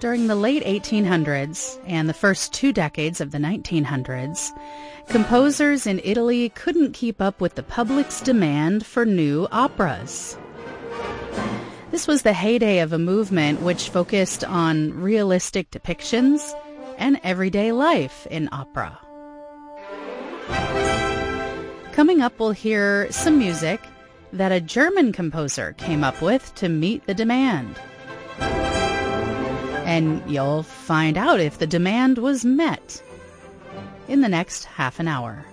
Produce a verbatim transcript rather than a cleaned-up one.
During the late eighteen hundreds and the first two decades of the nineteen hundreds, composers in Italy couldn't keep up with the public's demand for new operas. This was the heyday of a movement which focused on realistic depictions and everyday life in opera. Coming up, we'll hear some music that a German composer came up with to meet the demand. And you'll find out if the demand was met in the next half an hour.